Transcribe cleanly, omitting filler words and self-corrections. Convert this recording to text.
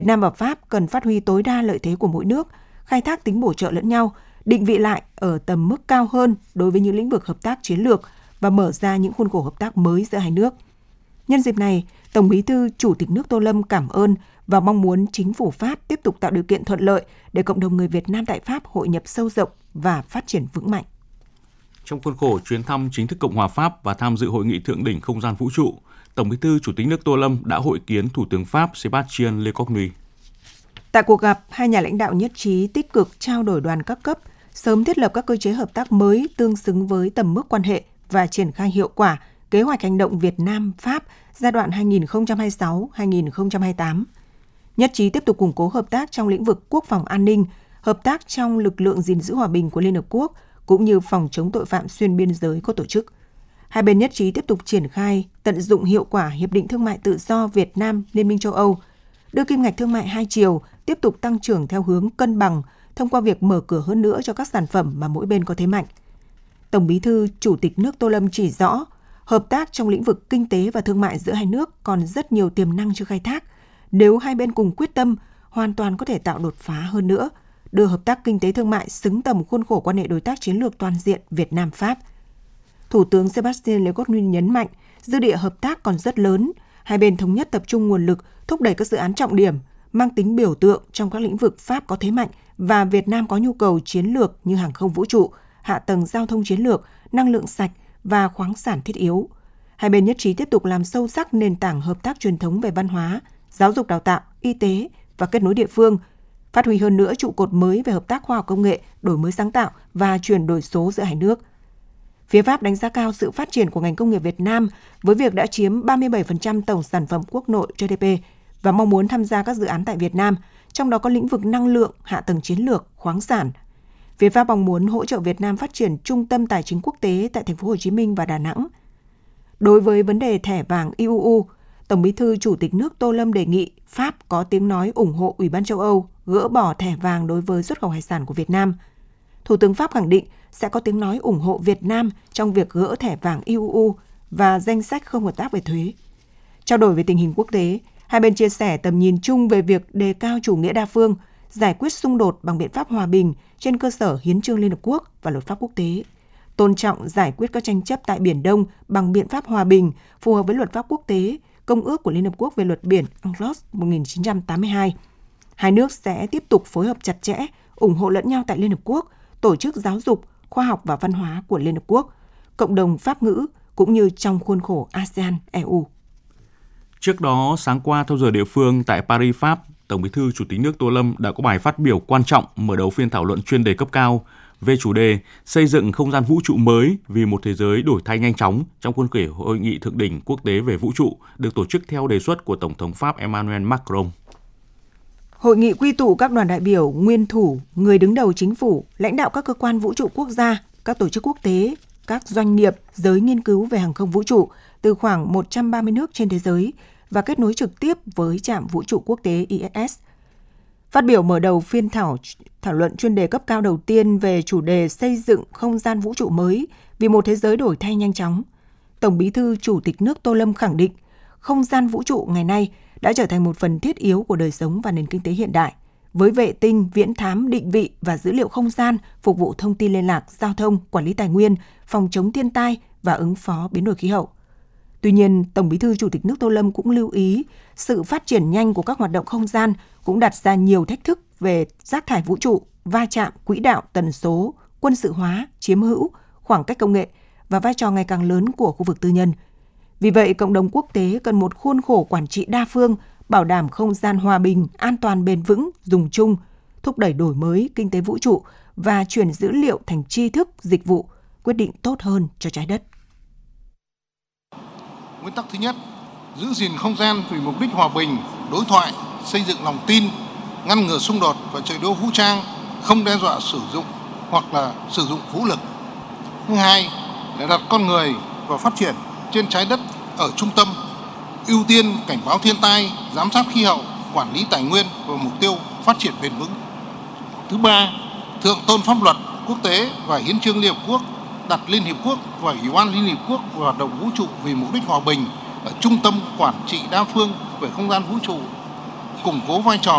Nam và Pháp cần phát huy tối đa lợi thế của mỗi nước, khai thác tính bổ trợ lẫn nhau, định vị lại ở tầm mức cao hơn đối với những lĩnh vực hợp tác chiến lược và mở ra những khuôn khổ hợp tác mới giữa hai nước. Nhân dịp này, Tổng Bí thư Chủ tịch nước Tô Lâm cảm ơn và mong muốn chính phủ Pháp tiếp tục tạo điều kiện thuận lợi để cộng đồng người Việt Nam tại Pháp hội nhập sâu rộng và phát triển vững mạnh. Trong khuôn khổ chuyến thăm chính thức Cộng hòa Pháp và tham dự hội nghị thượng đỉnh không gian vũ trụ, Tổng Bí thư Chủ tịch nước Tô Lâm đã hội kiến Thủ tướng Pháp Sébastien Lecornu. Tại cuộc gặp, hai nhà lãnh đạo nhất trí tích cực trao đổi đoàn các cấp, sớm thiết lập các cơ chế hợp tác mới tương xứng với tầm mức quan hệ và triển khai hiệu quả kế hoạch hành động Việt Nam-Pháp giai đoạn 2026-2028. Nhất trí tiếp tục củng cố hợp tác trong lĩnh vực quốc phòng an ninh, hợp tác trong lực lượng gìn giữ hòa bình của Liên Hợp Quốc, cũng như phòng chống tội phạm xuyên biên giới có tổ chức. Hai bên nhất trí tiếp tục triển khai, tận dụng hiệu quả Hiệp định Thương mại Tự do Việt Nam-Liên minh châu Âu, đưa kim ngạch thương mại hai chiều tiếp tục tăng trưởng theo hướng cân bằng thông qua việc mở cửa hơn nữa cho các sản phẩm mà mỗi bên có thế mạnh. Tổng Bí thư Chủ tịch nước Tô Lâm chỉ rõ, hợp tác trong lĩnh vực kinh tế và thương mại giữa hai nước còn rất nhiều tiềm năng chưa khai thác. Nếu hai bên cùng quyết tâm, hoàn toàn có thể tạo đột phá hơn nữa, đưa hợp tác kinh tế thương mại xứng tầm khuôn khổ quan hệ đối tác chiến lược toàn diện Việt Nam-Pháp. Thủ tướng Sébastien Lecornu nhấn mạnh, dư địa hợp tác còn rất lớn, hai bên thống nhất tập trung nguồn lực thúc đẩy các dự án trọng điểm, mang tính biểu tượng trong các lĩnh vực Pháp có thế mạnh và Việt Nam có nhu cầu chiến lược như hàng không vũ trụ, hạ tầng giao thông chiến lược, năng lượng sạch và khoáng sản thiết yếu. Hai bên nhất trí tiếp tục làm sâu sắc nền tảng hợp tác truyền thống về văn hóa, giáo dục đào tạo, y tế và kết nối địa phương, phát huy hơn nữa trụ cột mới về hợp tác khoa học công nghệ, đổi mới sáng tạo và chuyển đổi số giữa hai nước. Phía Pháp đánh giá cao sự phát triển của ngành công nghiệp Việt Nam với việc đã chiếm 37% tổng sản phẩm quốc nội GDP và mong muốn tham gia các dự án tại Việt Nam, trong đó có lĩnh vực năng lượng, hạ tầng chiến lược, khoáng sản. Phía Pháp mong muốn hỗ trợ Việt Nam phát triển trung tâm tài chính quốc tế tại thành phố Hồ Chí Minh và Đà Nẵng. Đối với vấn đề thẻ vàng IUU, Tổng Bí thư Chủ tịch nước Tô Lâm đề nghị Pháp có tiếng nói ủng hộ Ủy ban châu Âu gỡ bỏ thẻ vàng đối với xuất khẩu hải sản của Việt Nam. Thủ tướng Pháp khẳng định sẽ có tiếng nói ủng hộ Việt Nam trong việc gỡ thẻ vàng IUU và danh sách không hợp tác về thuế. Trao đổi về tình hình quốc tế, hai bên chia sẻ tầm nhìn chung về việc đề cao chủ nghĩa đa phương, giải quyết xung đột bằng biện pháp hòa bình trên cơ sở Hiến chương Liên Hợp Quốc và luật pháp quốc tế, tôn trọng giải quyết các tranh chấp tại Biển Đông bằng biện pháp hòa bình phù hợp với luật pháp quốc tế, Công ước của Liên Hợp Quốc về luật biển UNCLOS 1982. Hai nước sẽ tiếp tục phối hợp chặt chẽ, ủng hộ lẫn nhau tại Liên Hợp Quốc, Tổ chức Giáo dục, Khoa học và Văn hóa của Liên Hợp Quốc, cộng đồng Pháp ngữ cũng như trong khuôn khổ ASEAN-EU. Trước đó, sáng qua theo giờ địa phương tại Paris, Pháp, Tổng Bí thư Chủ tịch nước Tô Lâm đã có bài phát biểu quan trọng mở đầu phiên thảo luận chuyên đề cấp cao về chủ đề xây dựng không gian vũ trụ mới vì một thế giới đổi thay nhanh chóng trong khuôn khổ hội nghị thượng đỉnh quốc tế về vũ trụ được tổ chức theo đề xuất của Tổng thống Pháp Emmanuel Macron. Hội nghị quy tụ các đoàn đại biểu, nguyên thủ, người đứng đầu chính phủ, lãnh đạo các cơ quan vũ trụ quốc gia, các tổ chức quốc tế, các doanh nghiệp, giới nghiên cứu về hàng không vũ trụ từ khoảng 130 nước trên thế giới và kết nối trực tiếp với trạm vũ trụ quốc tế ISS. Phát biểu mở đầu phiên thảo luận chuyên đề cấp cao đầu tiên về chủ đề xây dựng không gian vũ trụ mới vì một thế giới đổi thay nhanh chóng, Tổng Bí thư Chủ tịch nước Tô Lâm khẳng định không gian vũ trụ ngày nay đã trở thành một phần thiết yếu của đời sống và nền kinh tế hiện đại, với vệ tinh, viễn thám, định vị và dữ liệu không gian phục vụ thông tin liên lạc, giao thông, quản lý tài nguyên, phòng chống thiên tai và ứng phó biến đổi khí hậu. Tuy nhiên, Tổng Bí thư Chủ tịch nước Tô Lâm cũng lưu ý sự phát triển nhanh của các hoạt động không gian cũng đặt ra nhiều thách thức về rác thải vũ trụ, va chạm, quỹ đạo, tần số, quân sự hóa, chiếm hữu, khoảng cách công nghệ và vai trò ngày càng lớn của khu vực tư nhân. Vì vậy, cộng đồng quốc tế cần một khuôn khổ quản trị đa phương, bảo đảm không gian hòa bình, an toàn bền vững, dùng chung, thúc đẩy đổi mới kinh tế vũ trụ và chuyển dữ liệu thành tri thức, dịch vụ, quyết định tốt hơn cho trái đất. Nguyên tắc thứ nhất, giữ gìn không gian vì mục đích hòa bình, đối thoại, xây dựng lòng tin, ngăn ngừa xung đột và chạy đua vũ trang, không đe dọa sử dụng hoặc là sử dụng vũ lực. Thứ hai là đặt con người và phát triển trên trái đất ở trung tâm, ưu tiên cảnh báo thiên tai, giám sát khí hậu, quản lý tài nguyên và mục tiêu phát triển bền vững. Thứ ba, thượng tôn pháp luật quốc tế và hiến chương Liên Hợp Quốc, đặt Liên Hiệp Quốc và Ủy ban Liên Hiệp Quốc về hoạt động vũ trụ vì mục đích hòa bình ở trung tâm quản trị đa phương về không gian vũ trụ, củng cố vai trò